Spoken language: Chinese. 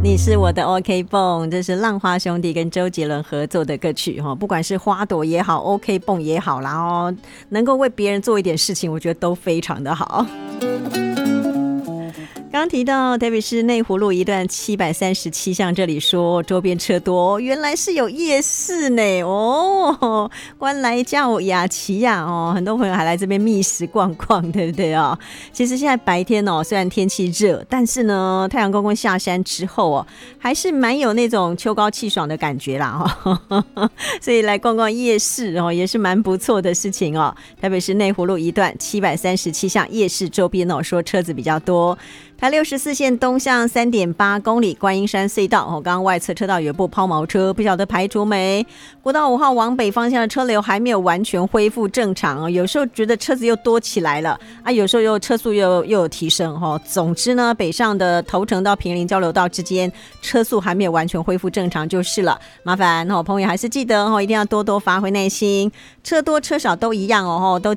你是我的 OK 蹦，这是浪花兄弟跟周杰伦合作的歌曲，不管是花朵也好 OK 蹦也好啦，能够为别人做一点事情，我觉得都非常的好。刚提到台北市内湖路一段737巷，这里说周边车多，原来是有夜市呢哦，关来叫雅琪呀哦，很多朋友还来这边觅食逛逛，对不对哦？其实现在白天哦，虽然天气热，但是呢，太阳公公下山之后哦，还是蛮有那种秋高气爽的感觉啦哦，所以来逛逛夜市哦，也是蛮不错的事情哦。台北市内湖路一段737巷夜市周边哦，说车子比较多。台64线东向 3.8 公里观音山隧道刚刚外侧车道有部抛锚车，不晓得排除没。国道5号往北方向的车流还没有完全恢复正常有时候觉得车子又多起来了有时候又车速又有提升总之呢，北上的头城到坪林交流道之间车速还没有完全恢复正常就是了。麻烦朋友还是记得一定要多多发挥耐心，车多车少都一样都